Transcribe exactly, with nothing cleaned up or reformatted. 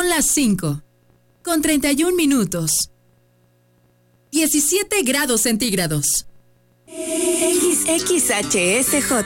Son las cinco, con treinta y un minutos. diecisiete grados centígrados. X H S J